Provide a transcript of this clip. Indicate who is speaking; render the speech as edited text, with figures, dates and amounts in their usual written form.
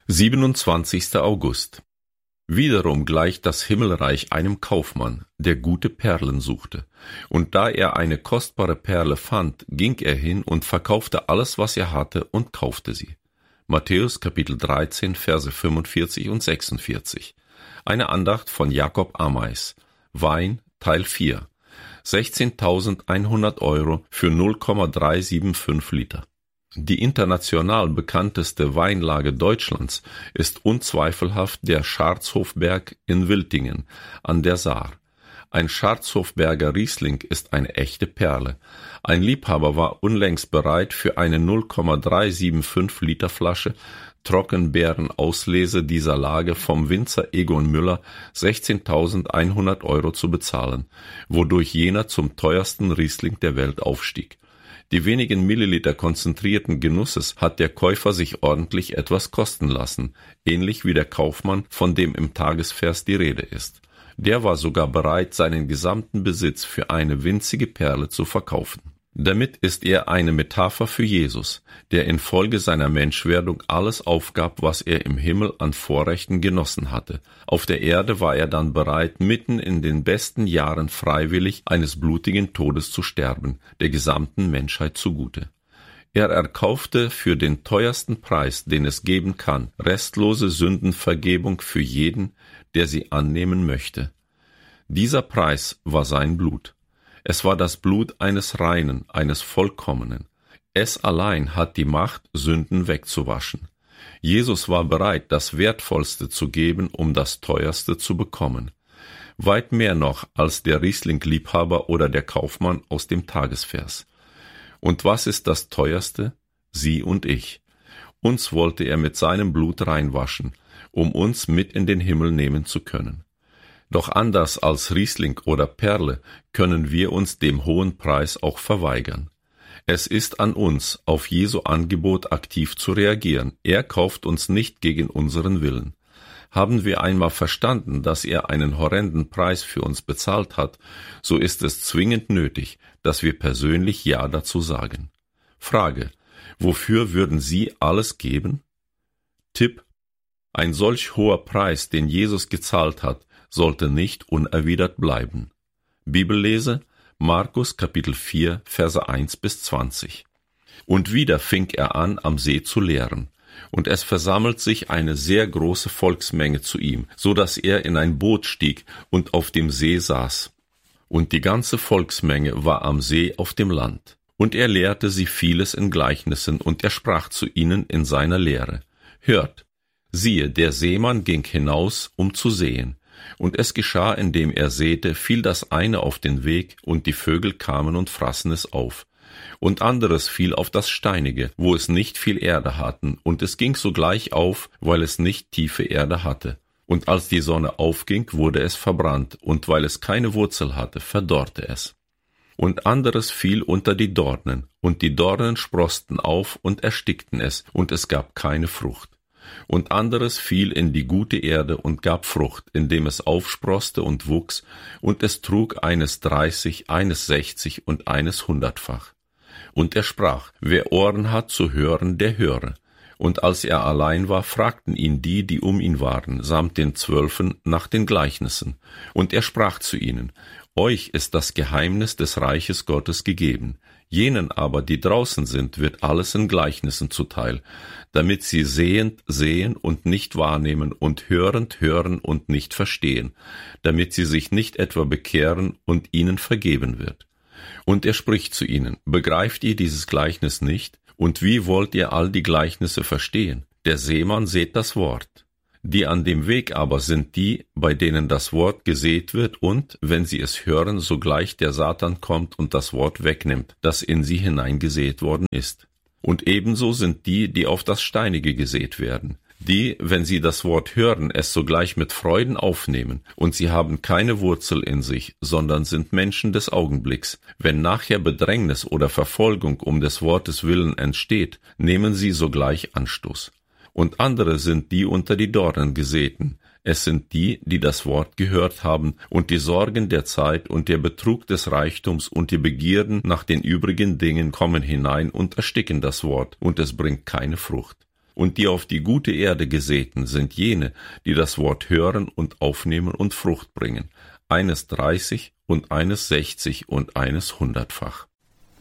Speaker 1: 27. August. Wiederum gleicht das Himmelreich einem Kaufmann, der gute Perlen suchte. Und da er eine kostbare Perle fand, ging er hin und verkaufte alles, was er hatte, und kaufte sie. Matthäus Kapitel 13, Verse 45 und 46. Eine Andacht von Jakob Ameis. Wein, Teil 4. 16.100 € für 0,375 Liter. Die international bekannteste Weinlage Deutschlands ist unzweifelhaft der Scharzhofberg in Wiltingen an der Saar. Ein Scharzhofberger Riesling ist eine echte Perle. Ein Liebhaber war unlängst bereit, für eine 0,375 Liter Flasche Trockenbeerenauslese dieser Lage vom Winzer Egon Müller 16.100 € zu bezahlen, wodurch jener zum teuersten Riesling der Welt aufstieg. Die wenigen Milliliter konzentrierten Genusses hat der Käufer sich ordentlich etwas kosten lassen, ähnlich wie der Kaufmann, von dem im Tagesvers die Rede ist. Der war sogar bereit, seinen gesamten Besitz für eine winzige Perle zu verkaufen. Damit ist er eine Metapher für Jesus, der infolge seiner Menschwerdung alles aufgab, was er im Himmel an Vorrechten genossen hatte. Auf der Erde war er dann bereit, mitten in den besten Jahren freiwillig eines blutigen Todes zu sterben, der gesamten Menschheit zugute. Er erkaufte für den teuersten Preis, den es geben kann, restlose Sündenvergebung für jeden, der sie annehmen möchte. Dieser Preis war sein Blut. Es war das Blut eines Reinen, eines Vollkommenen. Es allein hat die Macht, Sünden wegzuwaschen. Jesus war bereit, das Wertvollste zu geben, um das Teuerste zu bekommen. Weit mehr noch als der Riesling-Liebhaber oder der Kaufmann aus dem Tagesvers. Und was ist das Teuerste? Sie und ich. Uns wollte er mit seinem Blut reinwaschen, um uns mit in den Himmel nehmen zu können. Doch anders als Riesling oder Perle können wir uns dem hohen Preis auch verweigern. Es ist an uns, auf Jesu Angebot aktiv zu reagieren. Er kauft uns nicht gegen unseren Willen. Haben wir einmal verstanden, dass er einen horrenden Preis für uns bezahlt hat, so ist es zwingend nötig, dass wir persönlich Ja dazu sagen. Frage: Wofür würden Sie alles geben? Tipp: Ein solch hoher Preis, den Jesus gezahlt hat, sollte nicht unerwidert bleiben. Bibellese: Markus Kapitel 4, Verse 1 bis 20. Und wieder fing er an, am See zu lehren. Und es versammelt sich eine sehr große Volksmenge zu ihm, so dass er in ein Boot stieg und auf dem See saß. Und die ganze Volksmenge war am See auf dem Land. Und er lehrte sie vieles in Gleichnissen, und er sprach zu ihnen in seiner Lehre: Hört, siehe, der Seemann ging hinaus, um zu säen. Und es geschah, indem er säte, fiel das eine auf den Weg, und die Vögel kamen und fraßen es auf. Und anderes fiel auf das Steinige, wo es nicht viel Erde hatten, und es ging sogleich auf, weil es nicht tiefe Erde hatte. Und als die Sonne aufging, wurde es verbrannt, und weil es keine Wurzel hatte, verdorrte es. Und anderes fiel unter die Dornen, und die Dornen sproßten auf und erstickten es, und es gab keine Frucht. Und anderes fiel in die gute Erde und gab Frucht, indem es aufsproßte und wuchs, und es trug eines 30, eines 60 und eines 100-fach. Und er sprach: Wer Ohren hat zu hören, der höre. Und als er allein war, fragten ihn die um ihn waren, samt den 12 nach den Gleichnissen. Und er sprach zu ihnen: Euch ist das Geheimnis des Reiches Gottes gegeben. Jenen aber, die draußen sind, wird alles in Gleichnissen zuteil, damit sie sehend sehen und nicht wahrnehmen und hörend hören und nicht verstehen, damit sie sich nicht etwa bekehren und ihnen vergeben wird. Und er spricht zu ihnen: Begreift ihr dieses Gleichnis nicht? Und wie wollt ihr all die Gleichnisse verstehen? Der Seemann sät das Wort. Die an dem Weg aber sind die, bei denen das Wort gesät wird und, wenn sie es hören, sogleich der Satan kommt und das Wort wegnimmt, das in sie hineingesät worden ist. Und ebenso sind die, die auf das Steinige gesät werden. Die, wenn sie das Wort hören, es sogleich mit Freuden aufnehmen, und sie haben keine Wurzel in sich, sondern sind Menschen des Augenblicks. Wenn nachher Bedrängnis oder Verfolgung um des Wortes willen entsteht, nehmen sie sogleich Anstoß. Und andere sind die unter die Dornen gesäten. Es sind die, die das Wort gehört haben, und die Sorgen der Zeit und der Betrug des Reichtums und die Begierden nach den übrigen Dingen kommen hinein und ersticken das Wort, und es bringt keine Frucht. Und die auf die gute Erde gesäten sind jene, die das Wort hören und aufnehmen und Frucht bringen, eines 30 und eines 60 und eines 100-fach.